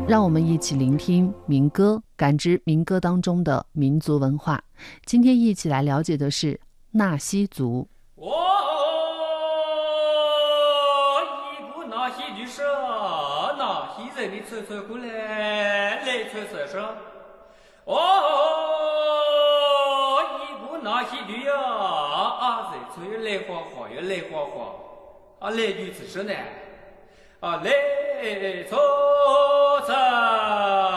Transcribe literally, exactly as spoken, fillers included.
让我们一起聆听民歌，感知民歌当中的民族文化。今天一起来了解的是纳西族。 哦，一股纳西的是纳西人的吹吹过来，来吹吹说，哦，一股纳西的呀，啊人吹来花花呀，来花花，啊来女子说呢，啊来吹吹。